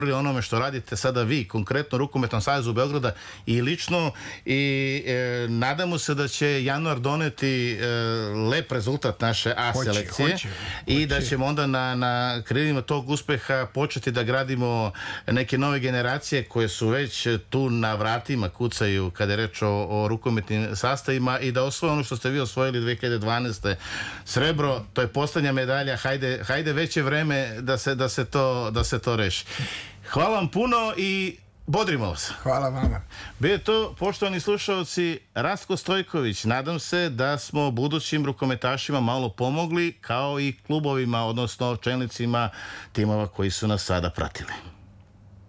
onome što radite sada vi, konkretno Rukometnom savezu Beograda i lično, i nadamo se da će januar doneti lep rezultat naše A selekcije i da ćemo onda na krilima tog uspeha početi da gradimo neke nove generacije koje su već tu na vratima, kucaju kada je reč o rukometnim sastavima, i da osvoje ono što ste vi osvojili 2012. srebro. To je poslednja medalja, hajde već je vreme da se to reši. Hvala vam puno i bodrimo vas. Hvala vama. Bio je to, poštovani slušalci, Rastko Stojković. Nadam se da smo budućim rukometašima malo pomogli, kao i klubovima, odnosno čelnicima timova koji su nas sada pratili.